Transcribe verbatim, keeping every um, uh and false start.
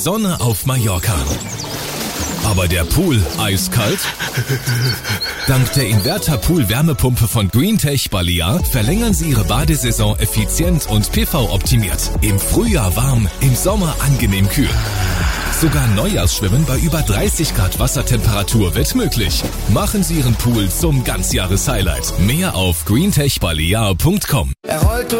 Sonne auf Mallorca. Aber der Pool eiskalt? Dank der Inverter-Pool-Wärmepumpe von Greentech Balear verlängern Sie Ihre Badesaison effizient und P V-optimiert. Im Frühjahr warm, im Sommer angenehm kühl. Sogar Neujahrsschwimmen bei über dreißig Grad Wassertemperatur wird möglich. Machen Sie Ihren Pool zum Ganzjahres-Highlight. Mehr auf greentech balear punkt com.